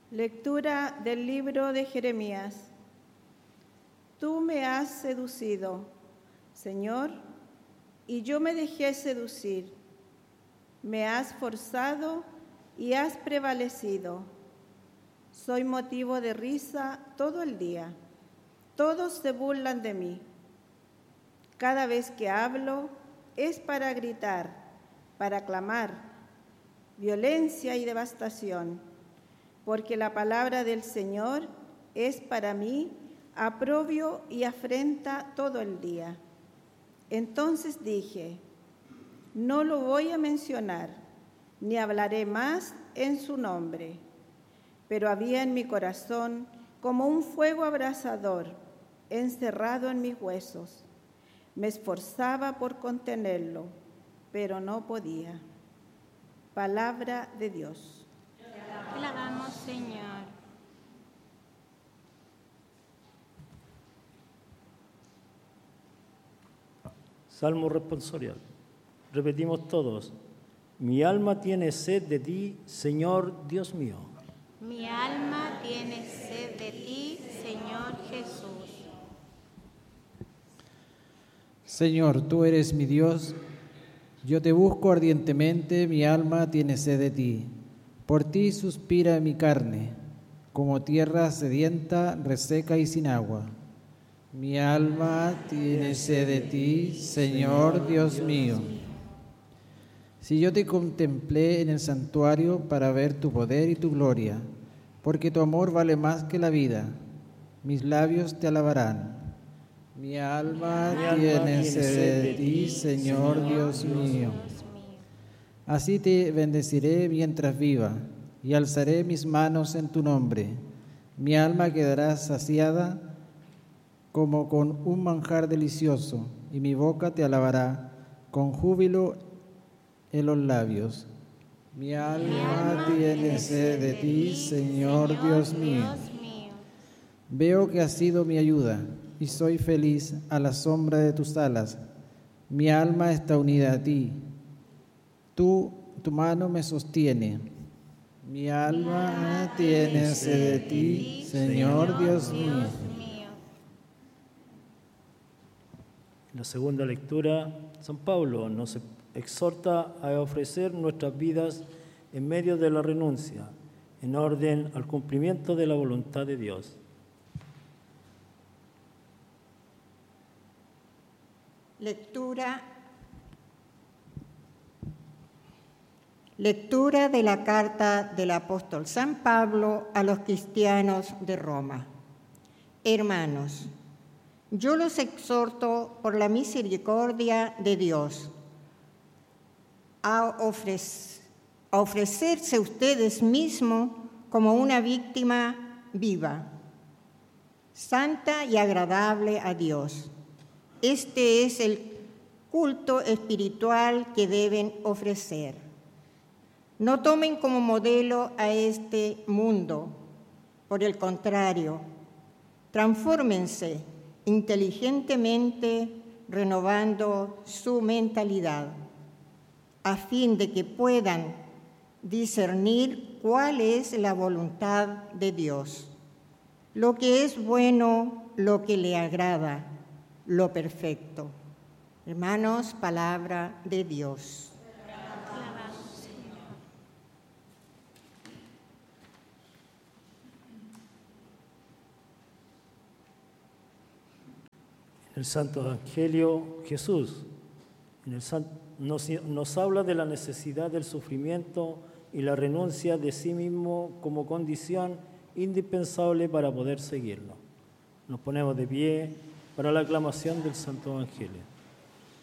Lectura del libro de Jeremías. Tú me has seducido, Señor, y yo me dejé seducir. Me has forzado y has prevalecido. Soy motivo de risa todo el día. Todos se burlan de mí. Cada vez que hablo es para gritar, para clamar, violencia y devastación, porque la palabra del Señor es para mí aprobio y afrenta todo el día. Entonces dije, no lo voy a mencionar, ni hablaré más en su nombre. Pero había en mi corazón como un fuego abrasador, encerrado en mis huesos. Me esforzaba por contenerlo, pero no podía. Palabra de Dios. Te alabamos, Señor. Salmo responsorial. Repetimos todos. Mi alma tiene sed de ti, Señor Dios mío. Mi alma tiene sed de ti, Señor Jesús. Señor, tú eres mi Dios. Yo te busco ardientemente, mi alma tiene sed de ti. Por ti suspira mi carne, como tierra sedienta, reseca y sin agua. Mi alma tiene sed de ti, Señor Dios mío. Si yo te contemplé en el santuario para ver tu poder y tu gloria, porque tu amor vale más que la vida, mis labios te alabarán. Mi alma tiene sed de ti, Señor Dios mío. Así te bendeciré mientras viva, y alzaré mis manos en tu nombre. Mi alma quedará saciada como con un manjar delicioso, y mi boca te alabará con júbilo en los labios. Mi alma tiene sed de ti, Señor Dios mío. Veo que has sido mi ayuda, y soy feliz a la sombra de tus alas. Mi alma está unida a ti. Tu mano me sostiene. Mi alma tiene sed de ti, Señor Dios mío. En la segunda lectura, San Pablo nos exhorta a ofrecer nuestras vidas en medio de la renuncia, en orden al cumplimiento de la voluntad de Dios. Lectura de la carta del apóstol San Pablo a los cristianos de Roma. Hermanos, yo los exhorto por la misericordia de Dios a ofrecerse ustedes mismos como una víctima viva, santa y agradable a Dios. Este es el culto espiritual que deben ofrecer. No tomen como modelo a este mundo, por el contrario, transfórmense inteligentemente renovando su mentalidad, a fin de que puedan discernir cuál es la voluntad de Dios, lo que es bueno, lo que le agrada, lo perfecto. Hermanos, palabra de Dios. En el Santo Evangelio, Jesús nos habla de la necesidad del sufrimiento y la renuncia de sí mismo como condición indispensable para poder seguirlo. Nos ponemos de pie para la aclamación del Santo Evangelio.